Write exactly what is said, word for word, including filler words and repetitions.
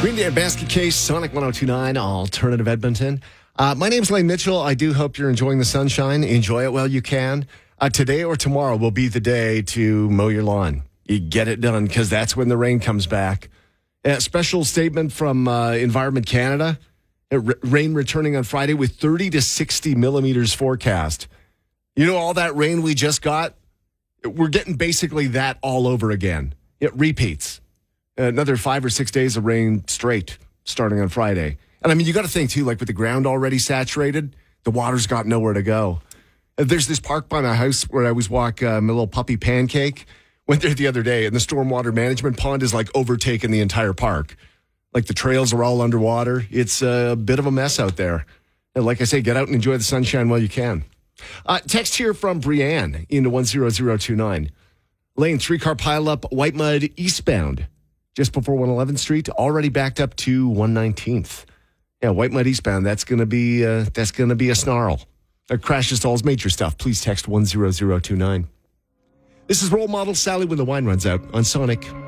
Green Day Basket Case, Sonic one oh two point nine, Alternative Edmonton. Uh, my name's Lane Mitchell. I do hope you're enjoying the sunshine. Enjoy it while you can. Uh, today or tomorrow will be the day to mow your lawn. You get it done because that's when the rain comes back. A special statement from uh, Environment Canada. Uh, r- rain returning on Friday with thirty to sixty millimeters forecast. You know all that rain we just got? We're getting basically that all over again. It repeats. Another five or six days of rain straight starting on Friday. And I mean, you got to think too, like with the ground already saturated, the water's got nowhere to go. There's this park by my house where I always walk uh, my little puppy Pancake. Went there the other day, and the stormwater management pond is like overtaken the entire park. Like the trails are all underwater. It's a bit of a mess out there. And like I say, get out and enjoy the sunshine while you can. Uh, text here from Brianne into one zero zero two nine. Lane, three-car pileup, White Mud eastbound. Just before one eleventh Street, already backed up to one nineteenth. Yeah, White Mud eastbound, that's going to be uh, that's going to be a snarl. Uh, crashes, stalls, major stuff. Please text one zero zero two nine. This is Role Model Sally when the wine runs out on Sonic.